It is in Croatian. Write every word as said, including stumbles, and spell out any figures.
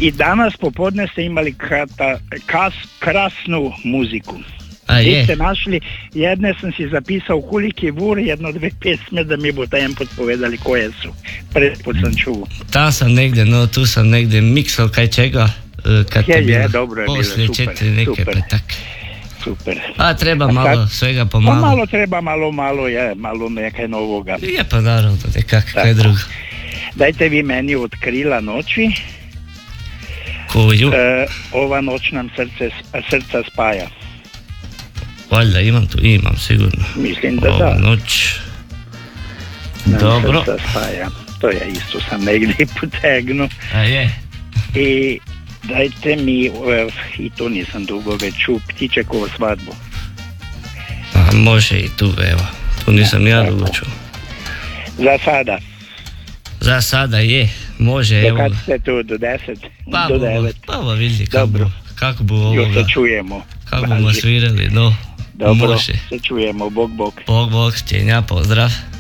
I danas popodne ste imali kata, kas, krasnu muziku. A Vi je. ste našli, jedne sam si zapisao Kuliki Vur, jedno dve pesme da mi boste en pot povedali koje su. Predput sam čuo. Tam sam negdje, no tu sam negdje miksal kaj čega, e, kad Je, to je, bilo dobro je bilo, poslije super, četiri neke super. pa tak. Super. A treba A malo, sad- svega Pa pomalo. malo treba, malo, malo je, malo nekaj novoga. Je pa naravno, nekak, kaj Tako. drugo. Dajte vi meni od Krila noći, Koju, e, ova noć nam srce, srca spaja. valjda imam tu, imam sigurno. Mislim da Ova da. noć. Nam Dobro. srca spaja. To ja isto sam negdje potegnu. A je. I dajte mi, e, i to nisam dugo već čuo, Ptičekovu svadbu. A može i tu, evo. Tu nisam ja tako. dugo čuo. Za sada. Za sada je, može, Do evo. kad ste tu? Do deset? Pa do bomo, devet? pa bomo vidjeli kako Dobro. bu, kako bu Još ovoga, se čujemo. kako bomo Važi. svirali, no, Dobro, može. se čujemo, bok bok. Bog, bog, čenja, pozdrav.